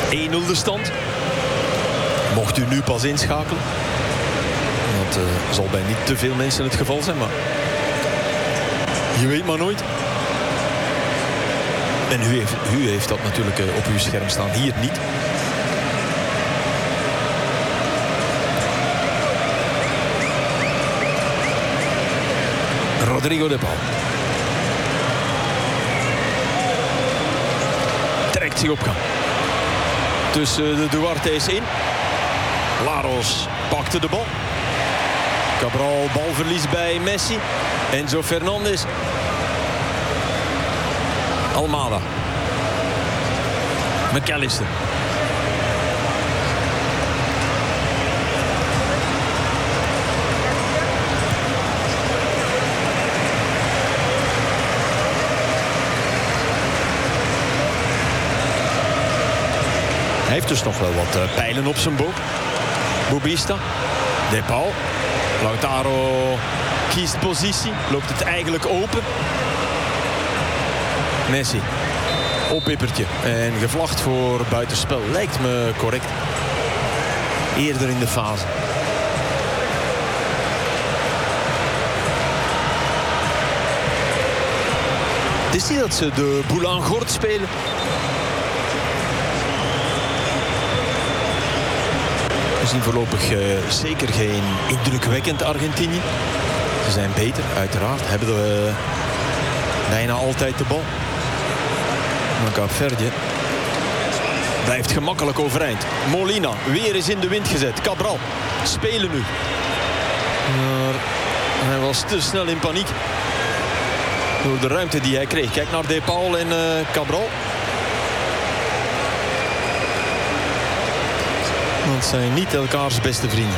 1-0 de stand. Mocht u nu pas inschakelen. Dat zal bij niet te veel mensen het geval zijn, maar je weet maar nooit. En u heeft dat natuurlijk op uw scherm staan. Hier niet. Rodrigo de Paul. Trekt zich op gang. Tussen de Duarte's in. Laros pakte de bal. Cabral balverlies bij Messi. Enzo Fernandez. Almada. McAllister. Hij heeft dus nog wel wat pijlen op zijn boog. Bobista. De Paul. Lautaro kiest positie. Loopt het eigenlijk open. Messi. Oppippertje. En gevlacht voor buitenspel. Lijkt me correct. Eerder in de fase. Het is niet dat ze de Boulangort spelen. We zien voorlopig zeker geen indrukwekkend Argentinië. Ze zijn beter, uiteraard. Hebben we bijna altijd de bal. Maar Kaapverdië blijft gemakkelijk overeind. Molina weer eens in de wind gezet. Cabral spelen nu. Maar hij was te snel in paniek. Door de ruimte die hij kreeg. Kijk naar De Paul en Cabral. Want zijn niet elkaars beste vrienden.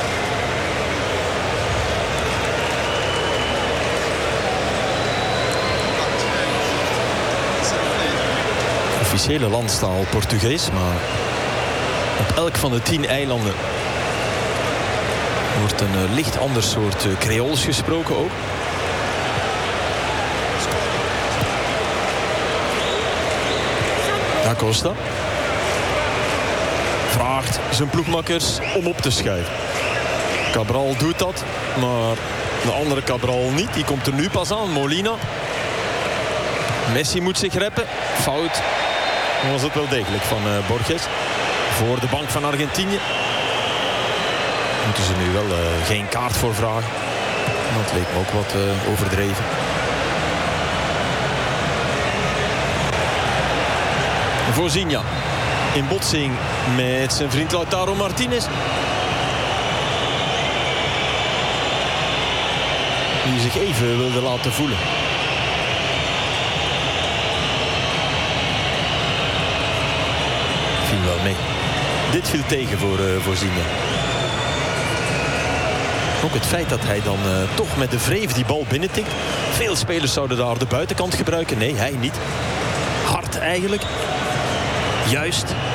Officiële landstaal Portugees, maar op elk van de 10 eilanden wordt een licht ander soort Creools gesproken ook. Da Costa vraagt zijn ploegmakkers om op te schuiven. Cabral doet dat, maar de andere Cabral niet. Die komt er nu pas aan, Molina. Messi moet zich reppen. Fout. Was het wel degelijk van Borges. Voor de bank van Argentinië. Moeten ze nu wel geen kaart voor vragen. Dat leek me ook wat overdreven. Vozinha. In botsing met zijn vriend Lautaro Martinez. Die zich even wilde laten voelen. Viel wel mee. Dit viel tegen voor Vozinha. Ook het feit dat hij dan toch met de wreef die bal binnentikt. Veel spelers zouden daar de buitenkant gebruiken. Nee, hij niet. Hard eigenlijk. Juist.